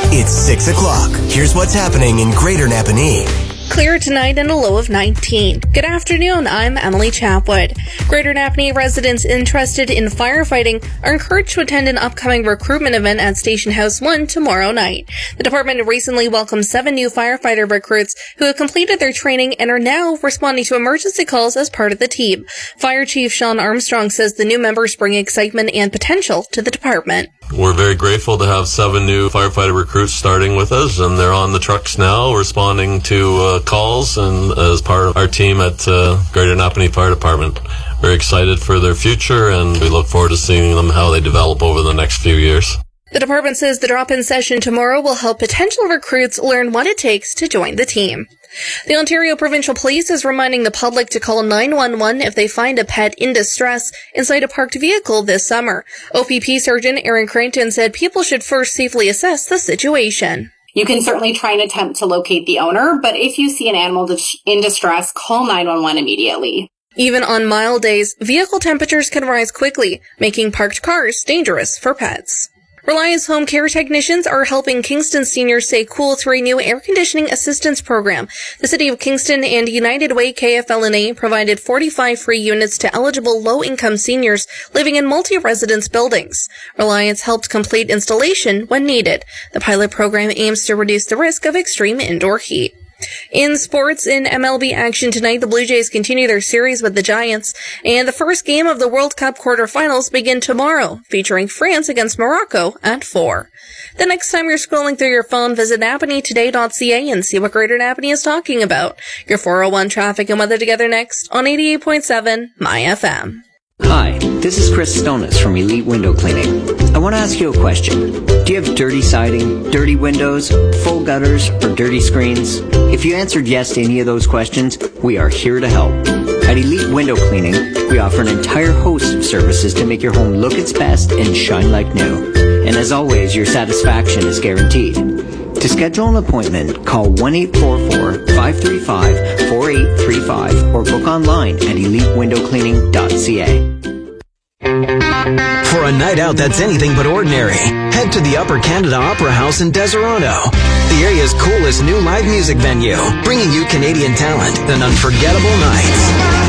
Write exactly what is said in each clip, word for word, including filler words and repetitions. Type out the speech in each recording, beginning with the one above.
It's six o'clock. Here's what's happening in Greater Napanee. Clear tonight and a low of nineteen. Good afternoon, I'm Emily Chapwood. Greater Napanee residents interested in firefighting are encouraged to attend an upcoming recruitment event at Station House one tomorrow night. The department recently welcomed seven new firefighter recruits who have completed their training and are now responding to emergency calls as part of the team. Fire Chief Sean Armstrong says the new members bring excitement and potential to the department. We're very grateful to have seven new firefighter recruits starting with us, and they're on the trucks now responding to uh, calls and as part of our team at uh, Greater Napanee Fire Department. Very excited for their future, and we look forward to seeing them how they develop over the next few years. The department says the drop-in session tomorrow will help potential recruits learn what it takes to join the team. The Ontario Provincial Police is reminding the public to call nine one one if they find a pet in distress inside a parked vehicle this summer. O P P Sergeant Aaron Crankton said people should first safely assess the situation. You can certainly try and attempt to locate the owner, but if you see an animal in distress, call nine one one immediately. Even on mild days, vehicle temperatures can rise quickly, making parked cars dangerous for pets. Reliance Home Care technicians are helping Kingston seniors stay cool through a new air conditioning assistance program. The City of Kingston and United Way K F L N A provided forty-five free units to eligible low-income seniors living in multi-residence buildings. Reliance helped complete installation when needed. The pilot program aims to reduce the risk of extreme indoor heat. In sports, in M L B action tonight, the Blue Jays continue their series with the Giants, and the first game of the World Cup quarterfinals begin tomorrow, featuring France against Morocco at four. The next time you're scrolling through your phone, visit Napanee Today dot C A and see what Greater Napanee is talking about. Your four oh one traffic and weather together next on eighty-eight point seven My F M. Hi, this is Chris Stonis from Elite Window Cleaning. I want to ask you a question. Do you have dirty siding, dirty windows, full gutters, or dirty screens? If you answered yes to any of those questions, we are here to help. At Elite Window Cleaning, we offer an entire host of services to make your home look its best and shine like new. And as always, your satisfaction is guaranteed. To schedule an appointment, call one eight four four, five three five, four eight three five or book online at elite window cleaning dot c a. For a night out that's anything but ordinary, head to the Upper Canada Opera House in Deseronto, the area's coolest new live music venue, bringing you Canadian talent and unforgettable nights.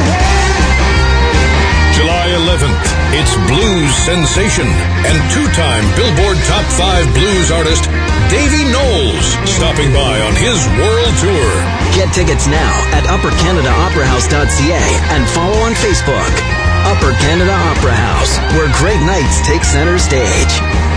July eleventh, it's blues sensation and two-time Billboard Top five blues artist Davy Knowles stopping by on his world tour. Get tickets now at upper canada opera house dot c a and follow on Facebook. Upper Canada Opera House, where great nights take center stage.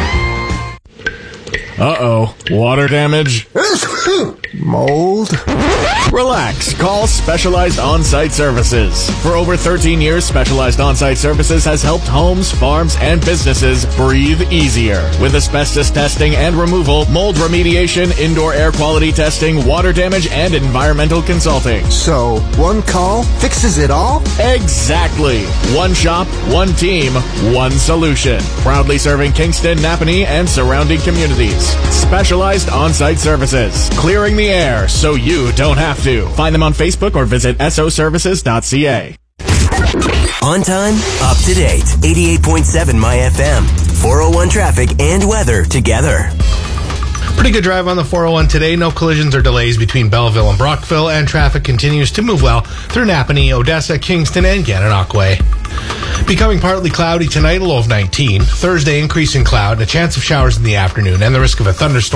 Uh-oh. Water damage? Mold? Relax. Call Specialized On-Site Services. For over thirteen years, Specialized On-Site Services has helped homes, farms, and businesses breathe easier. With asbestos testing and removal, mold remediation, indoor air quality testing, water damage, and environmental consulting. So, one call fixes it all? Exactly. One shop, one team, one solution. Proudly serving Kingston, Napanee, and surrounding communities. Specialized On-Site Services. Clearing the air so you don't have to. Find them on Facebook or visit S O services dot c a. On time, up to date. eighty-eight point seven My F M. four oh one traffic and weather together. Pretty good drive on the four oh one today. No collisions or delays between Belleville and Brockville, and traffic continues to move well through Napanee, Odessa, Kingston, and Gananoque Way. Becoming partly cloudy tonight, a low of nineteen. Thursday, increasing cloud, and a chance of showers in the afternoon, and the risk of a thunderstorm